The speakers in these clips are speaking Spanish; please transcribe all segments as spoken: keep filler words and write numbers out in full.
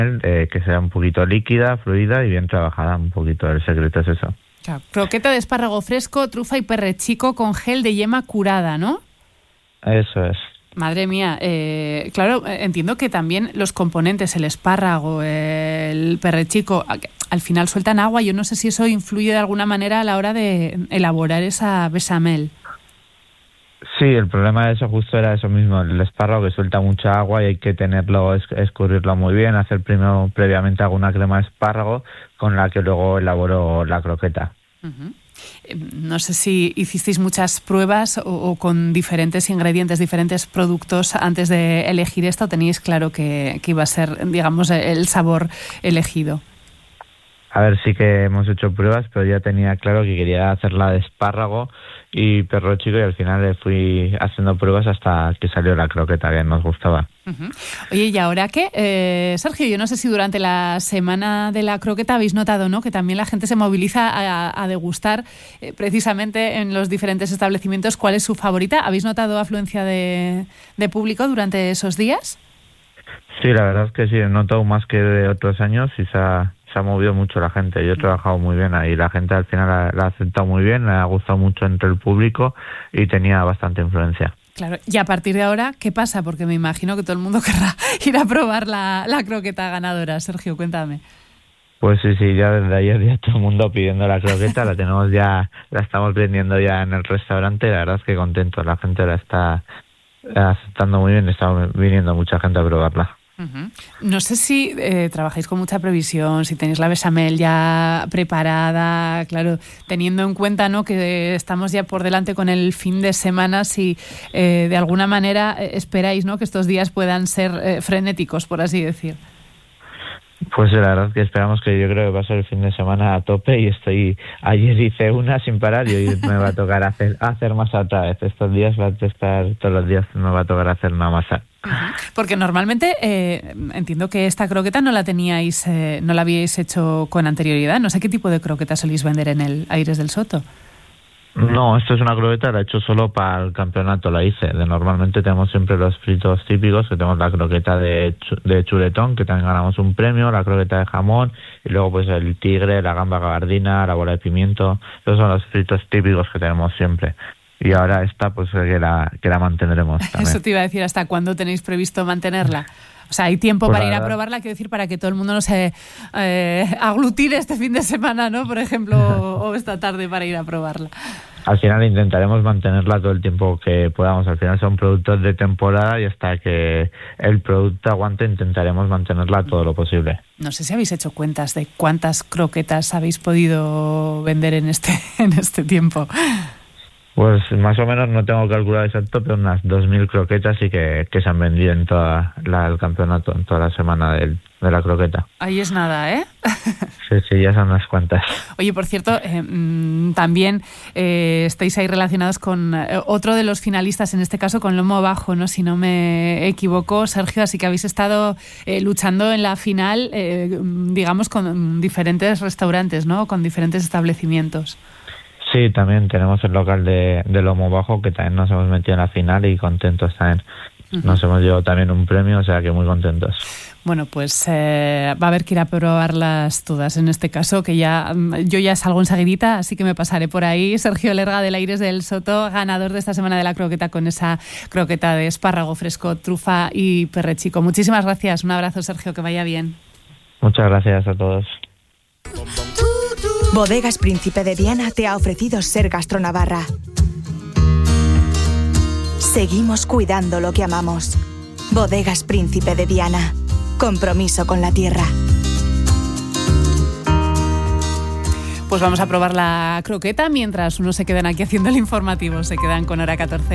eh, que sea un poquito líquida, fluida y bien trabajada. Un poquito el secreto es eso. Claro. Croqueta de espárrago fresco, trufa y perrechico con gel de yema curada, ¿no? Eso es. Madre mía, eh, claro, entiendo que también los componentes, el espárrago, el perrechico, al final sueltan agua. Yo no sé si eso influye de alguna manera a la hora de elaborar esa bechamel. Sí, el problema de eso justo era eso mismo, el espárrago que suelta mucha agua y hay que tenerlo, escurrirlo muy bien, hacer primero previamente alguna crema de espárrago con la que luego elaboro la croqueta. Uh-huh. No sé si hicisteis muchas pruebas o, o con diferentes ingredientes, diferentes productos antes de elegir esto, teníais claro que, que iba a ser, digamos, el sabor elegido. A ver, sí que hemos hecho pruebas, pero ya tenía claro que quería hacerla de espárrago y perro chico y al final le fui haciendo pruebas hasta que salió la croqueta que nos gustaba. Uh-huh. Oye, ¿y ahora qué? Eh, Sergio, yo no sé si durante la semana de la croqueta habéis notado, ¿no?, que también la gente se moviliza a, a degustar eh, precisamente en los diferentes establecimientos cuál es su favorita. ¿Habéis notado afluencia de, de público durante esos días? Sí, la verdad es que sí, he notado más que de otros años y se ha... se ha movido mucho la gente. Yo he trabajado muy bien ahí. La gente al final la, la ha aceptado muy bien, le ha gustado mucho entre el público y tenía bastante influencia. Claro. Y a partir de ahora, ¿qué pasa? Porque me imagino que todo el mundo querrá ir a probar la, la croqueta ganadora. Sergio, cuéntame. Pues sí, sí, ya desde ayer ya todo el mundo pidiendo la croqueta. La tenemos ya, la estamos vendiendo ya en el restaurante. La verdad es que contento. La gente la está aceptando muy bien. Está viniendo mucha gente a probarla. Uh-huh. No sé si eh, trabajáis con mucha previsión, si tenéis la bechamel ya preparada, claro, teniendo en cuenta, ¿no?, que estamos ya por delante con el fin de semana, si eh, de alguna manera eh, esperáis, ¿no?, que estos días puedan ser eh, frenéticos, por así decir. Pues la verdad es que esperamos que yo creo que va a ser el fin de semana a tope y estoy, ayer hice una sin parar y hoy me va a tocar hacer, hacer masa otra vez. Estos días va a estar, todos los días me va a tocar hacer una masa. Porque normalmente eh, entiendo que esta croqueta no la teníais, eh, no la habíais hecho con anterioridad. No sé qué tipo de croqueta soléis vender en el Aires del Soto. No, esto es una croqueta, la he hecho solo para el campeonato, la hice. De normalmente tenemos siempre los fritos típicos, que tenemos la croqueta de, de chuletón, que también ganamos un premio, la croqueta de jamón, y luego pues el tigre, la gamba gabardina, la bola de pimiento. Esos son los fritos típicos que tenemos siempre. Y ahora esta, pues que la, que la mantendremos también. Eso te iba a decir, ¿hasta cuándo tenéis previsto mantenerla? O sea, hay tiempo pues para ir a probarla, quiero decir, para que todo el mundo no se eh, aglutine este fin de semana, ¿no? Por ejemplo, o, o esta tarde para ir a probarla. Al final intentaremos mantenerla todo el tiempo que podamos. Al final son productos de temporada y hasta que el producto aguante intentaremos mantenerla todo lo posible. No sé si habéis hecho cuentas de cuántas croquetas habéis podido vender en este, en este tiempo. Pues más o menos no tengo calculado exacto, pero unas dos mil croquetas sí que, que se han vendido en todo el campeonato, en toda la semana del, de la croqueta. Ahí es nada, ¿eh? Sí, sí, ya son unas cuantas. Oye, por cierto, eh, mmm, también eh, estáis ahí relacionados con eh, otro de los finalistas, en este caso con lomo bajo, ¿no? Si no me equivoco, Sergio, así que habéis estado eh, luchando en la final, eh, digamos, con diferentes restaurantes, ¿no? Con diferentes establecimientos. Sí, también tenemos el local de, de lomo bajo que también nos hemos metido en la final y contentos también. Uh-huh. Nos hemos llevado también un premio, o sea que muy contentos. Bueno, pues eh, va a haber que ir a probarlas todas en este caso, que ya yo ya salgo enseguidita, así que me pasaré por ahí. Sergio Lerga del Aires del Soto, ganador de esta semana de la croqueta con esa croqueta de espárrago fresco, trufa y perrechico. Muchísimas gracias, un abrazo, Sergio, que vaya bien. Muchas gracias a todos. Bodegas Príncipe de Viana te ha ofrecido Ser Gastronavarra. Seguimos cuidando lo que amamos. Bodegas Príncipe de Viana. Compromiso con la tierra. Pues vamos a probar la croqueta mientras unos se quedan aquí haciendo el informativo. Se quedan con Hora catorce.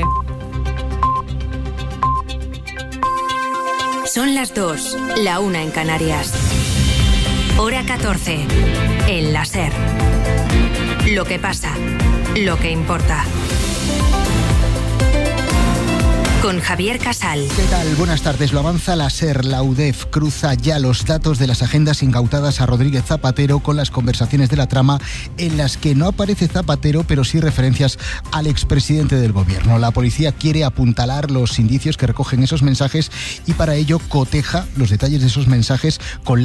Son las dos, la una en Canarias. Hora catorce. El láser. Lo que pasa, lo que importa. con Javier Casal. ¿Qué tal? Buenas tardes. Lo avanza la SER. La U D E F cruza ya los datos de las agendas incautadas a Rodríguez Zapatero con las conversaciones de la trama en las que no aparece Zapatero, pero sí referencias al expresidente del gobierno. La policía quiere apuntalar los indicios que recogen esos mensajes y para ello coteja los detalles de esos mensajes con